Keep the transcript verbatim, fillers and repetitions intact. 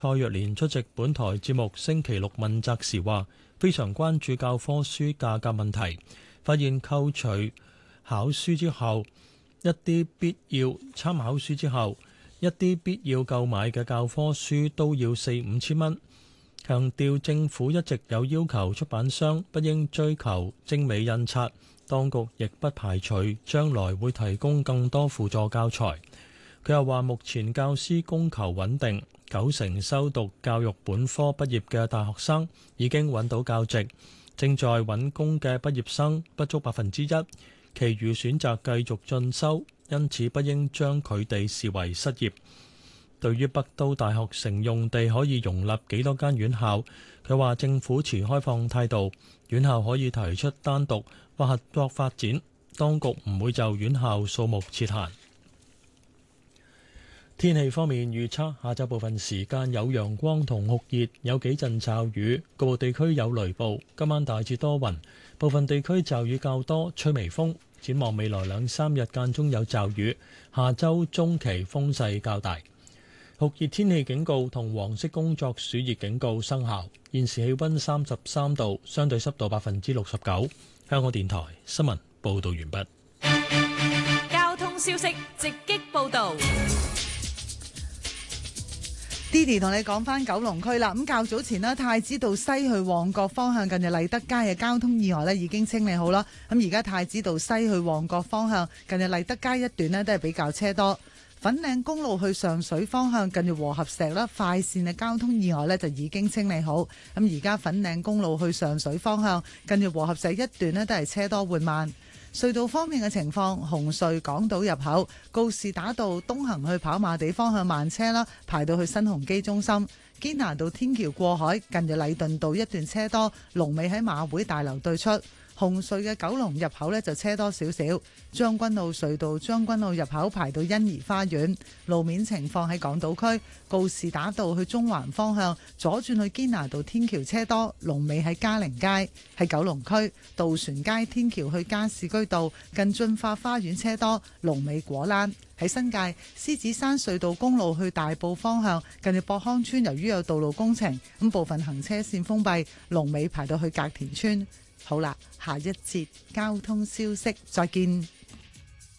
蔡若蓮出席本台節目星期六問責時話，非常關注教科書價格問題，發現扣除考書之後，一啲必要參考書之後，一啲必要購買嘅教科書都要四五千蚊。強調政府一直有要求出版商不應追求精美印刷，當局亦不排除將來會提供更多輔助教材。佢又話，目前教師供求穩定，九成修讀教育本科畢業嘅大學生已經揾到教職，正在揾工嘅畢業生不足百分之一，其餘選擇繼續進修，因此不應將佢哋視為失業。對於北都大學城用地可以容納幾多間院校，佢話政府持開放態度，院校可以提出單獨或合作發展，當局唔會就院校數目設限。天氣方面預測，下晝部分時間有陽光同酷熱，有幾陣驟雨，局部地區有雷暴。今晚大致多雲，部分地區驟雨較多，吹微風。展望未來兩三日間中有驟雨，下週中期風勢較大。酷熱天氣警告同黃色工作暑熱警告生效。現時氣溫三十三度，相對濕度百分之六十九。香港電台新聞報道完畢。 交通消息直擊報道。 Didi 同你講翻九龍區啦，咁較早前呢，太子道西去旺角方向近住麗德街嘅交通意外呢已經清理好啦。咁而家太子道西去旺角方向近住麗德街一段呢都係比較車多。粉嶺公路去上水方向近住和合石啦，快線嘅交通意外呢就已經清理好。咁而家粉嶺公路去上水方向近住和合石一段呢都係車多緩慢。隧道方面嘅情況，紅隧港島入口告士打道東行去跑馬地方向慢車啦，排到去新鴻基中心。堅拿道天橋過海近住禮頓道一段車多，龍尾喺馬會大樓對出。紅隧嘅九龍入口呢就車多少少，將軍澳隧道將軍澳入口排到欣怡花園。路面情況喺港島區告士打道去中環方向左轉去堅拿道天橋車多，龍尾喺嘉陵街。喺九龍區渡船街天橋去加士居道近駿發花園車多，龍尾果欄。喺新界獅子山隧道公路去大埔方向近住博康村，由於有道路工程，咁部分行車線封閉，龍尾排到去隔田村。好啦，下一節交通消息，再見。